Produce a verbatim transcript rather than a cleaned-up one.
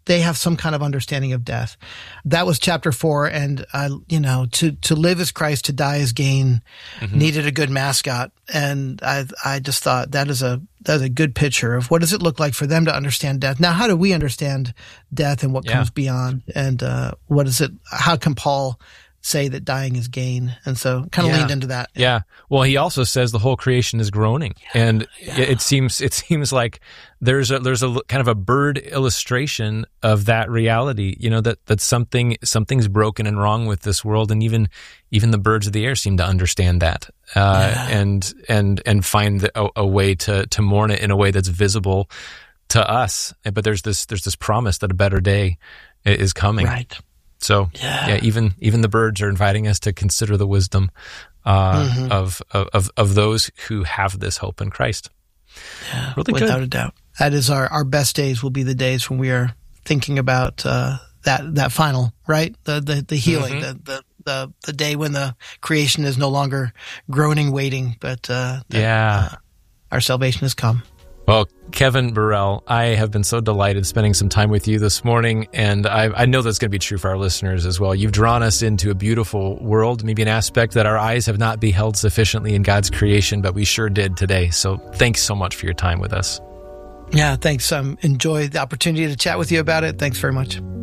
they have some kind of understanding of death. That was chapter four. And, uh, you know, to, to live as Christ, to die as gain, mm-hmm. needed a good mascot. And I, I just thought that is a, that's a good picture of what does it look like for them to understand death. Now, how do we understand death and what yeah. comes beyond? And, uh, what is it? How can Paul say that dying is gain? And so kind of yeah. leaned into that. Yeah. Well, he also says the whole creation is groaning. Yeah. And yeah. it seems, it seems like there's a, there's a kind of a bird illustration of that reality, you know, that, that something, something's broken and wrong with this world. And even, even the birds of the air seem to understand that, uh, yeah. and, and, and find a, a way to, to mourn it in a way that's visible to us. But there's this, there's this promise that a better day is coming. Right. So yeah. yeah, even even the birds are inviting us to consider the wisdom uh, mm-hmm. of, of of those who have this hope in Christ. Yeah, really without good. a doubt. That is our, our best days will be the days when we are thinking about uh, that that final, right? The the, the healing, mm-hmm. the, the the the day when the creation is no longer groaning, waiting, but uh, that, yeah, uh, our salvation has come. Well, Kevin Burrell, I have been so delighted spending some time with you this morning, and I, I know that's going to be true for our listeners as well. You've drawn us into a beautiful world, maybe an aspect that our eyes have not beheld sufficiently in God's creation, but we sure did today. So thanks so much for your time with us. Yeah, thanks. Um, enjoy the opportunity to chat with you about it. Thanks very much.